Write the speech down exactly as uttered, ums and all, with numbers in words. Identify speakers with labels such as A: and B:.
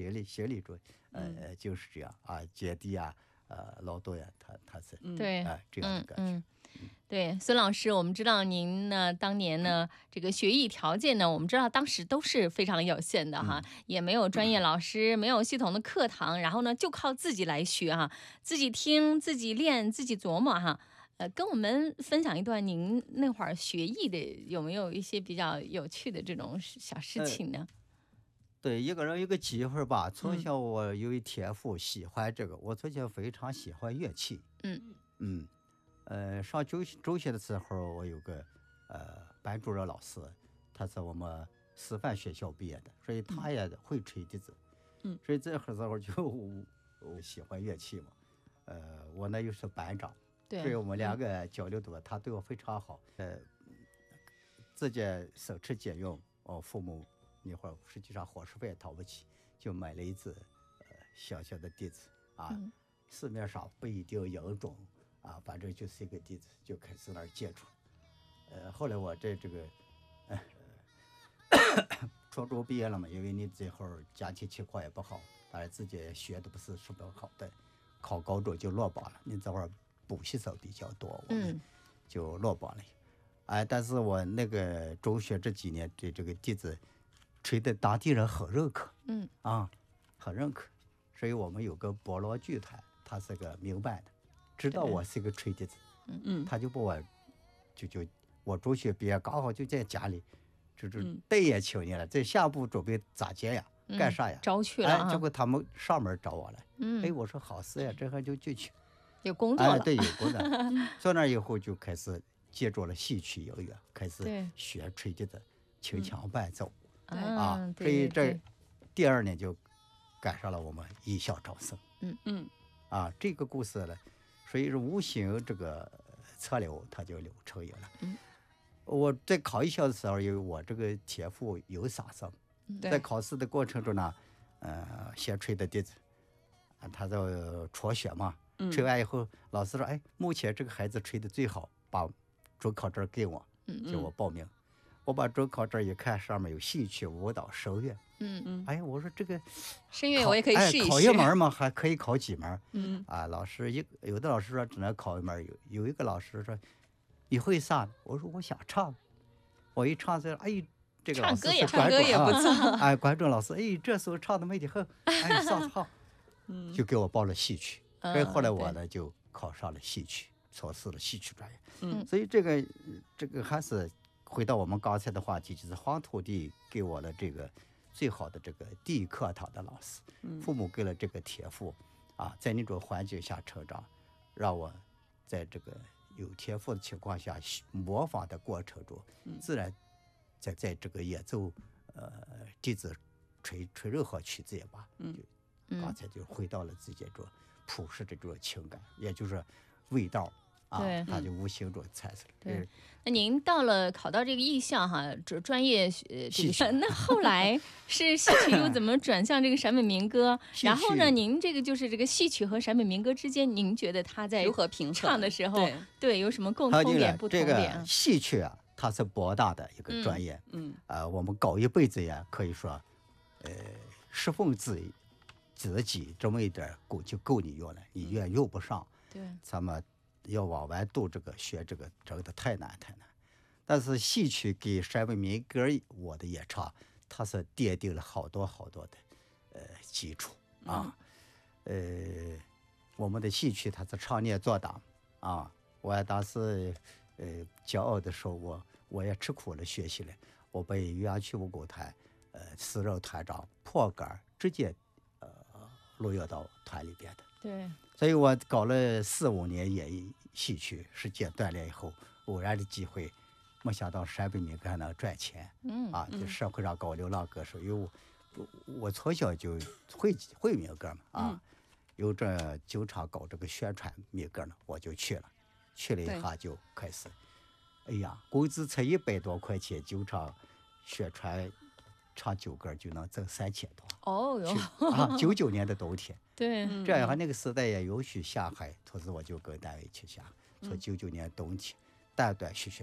A: 心理心理中，呃，就是这样啊，接地啊，呃，劳动呀，他他是
B: 对
A: 啊这样的感觉。
B: 嗯嗯对，孙老师，我们知道您呢，当年呢，这个学艺条件呢，我们知道当时都是非常有限的哈，也没有专业老师，没有系统的课堂，然后呢，就靠自己来学哈，自己听，自己练，自己琢磨哈。呃，跟我们分享一段您那会儿学艺的有没有一些比较有趣的这种小事情呢？
A: 对，一个人有个机会吧。从小我有一天赋，喜欢这个。我从小非常喜欢乐器。
B: 嗯
A: 嗯，呃，上中中学的时候，我有个呃班主任老师，他是我们师范学校毕业的，所以他也会吹笛子。
C: 嗯，
A: 所以这会儿时候就我喜欢乐器嘛。呃，我呢又是班长，
B: 对，
A: 所以我们两个交流多，他对我非常好。呃，自己省吃俭用，我父母。那会儿实际上伙食费也掏不起，就买了一只呃小小的笛子啊，
B: 嗯、
A: 市面上不一定音准啊，反正就是一个笛子，就开始那儿接触。呃，后来我这这个呃初中毕业了嘛，因为你这会儿家庭情况也不好，当然自己学的不是什么好的，考高中就落榜了。你这会儿补习生比较多，我们就落榜了。哎、嗯，但是我那个中学这几年对这个笛子。吹的当地人很认可，
B: 嗯
A: 啊，很认可，所以我们有个拨浪剧团，他是个民办的，知道我是个吹笛子，
B: 嗯嗯，
A: 他就把我，就就我中学毕业刚好就在家里，就是待业青年了，在下部准备咋接呀，
B: 嗯、
A: 干啥呀，
B: 招去了、
A: 哎，结果他们上门找我了，
B: 嗯，
A: 哎，我说好事呀，这还就进去，
B: 有工作了，
A: 哎，对，有工作，从那以后就开始接触了戏曲音乐，开始学吹笛子，轻腔伴奏。
B: 对
A: 啊，所以这第二年就赶上了我们艺校招生。
B: 嗯嗯，
A: 啊，这个故事呢，所以是无形这个策流，它就流成影了。
B: 嗯，
A: 我在考艺校的时候，因为我这个天赋有杀生，在考试的过程中呢，呃，先吹的笛子，啊，他在戳学嘛，吹完以后，老师说，哎，目前这个孩子吹的最好，把准考证给我，叫我报名。我把准考证一看，上面有戏曲、舞蹈、声乐。
B: 嗯嗯，
A: 哎呀，我说这个
B: 声乐我也可以试一试。
A: 哎、考一门嘛，还可以考几门？
B: 嗯
A: 啊，老师一有的老师说只能考一门，有有一个老师说你会啥？我说我想唱。我一唱这，哎，这个老师是
B: 唱歌也不错。
A: 哎，观众老师，哎，这时候唱的美得很，哎，上唱，嗯，就给我报了戏曲。所以后来我呢就考上了戏曲，从事了戏曲专业。
B: 嗯，
A: 所以这个这个还是。回到我们刚才的话题，就是黄土地给我了这个最好的这个第一课堂的老师，父母给了这个天赋啊，在那种环境下成长，让我在这个有天赋的情况下模仿的过程中，自然在在这个演奏呃笛子吹吹任何曲子也罢，就刚才就回到了自己这种朴实的这种情感，也就是味道。啊，他就无形中产生了。
B: 对，那您到了考到这个艺校哈，专专业呃这个，那后来是戏曲又怎么转向这个陕北民歌？然后呢，您这个就是这个戏曲和陕北民歌之间，您觉得他在
C: 如何平衡
B: 唱的时候，对, 对有什么共同点、不同点？
A: 这个戏曲啊，它是博大的一个专业，嗯，啊、呃，我们搞一辈子也可以说，呃，十分之一自己这么一点够就够你用了，你越用不上，
B: 对，
A: 咱们。要往外读这个学这个真的太难太难，但是戏曲给陕北民歌我的演唱，它是奠定了好多好多的呃基础啊，嗯、呃，我们的戏曲它是常年做档啊，我当时呃骄傲的说，我我也吃苦了学习了，我被原曲武工团呃私人团长破杆直接呃录用到团里边的。
B: 对，
A: 所以我搞了四五年演艺戏曲实践锻炼以后，偶然的机会，没想到陕北民歌还能赚钱。
B: 嗯
A: 啊，在社会上搞流浪歌手，因为我我从小就会会民歌嘛，啊，嗯、有这经常搞这个宣传民歌呢，我就去了，去了以后就开始，哎呀，工资才一百多块钱，经常宣传。唱九歌就能挣三千多
B: 哦哟！
A: 啊，九九年的冬天，
B: 对，
A: 这样那个时代也允许下海，同时我就跟单位去下，从九九年冬天断断续续